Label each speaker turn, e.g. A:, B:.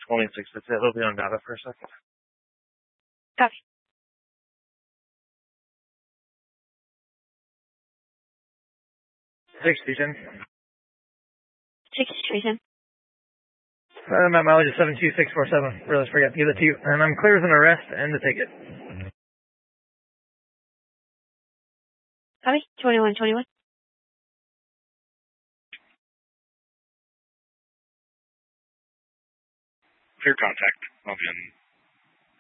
A: 26, that's it. It'll be on data for a second.
B: Copy.
A: 6-10.
B: 6-10.
A: My mileage is 72647. Really forgot to give it to you. And I'm clear as an arrest and the ticket.
B: Copy. 2121.
C: Clear contact. I'll be in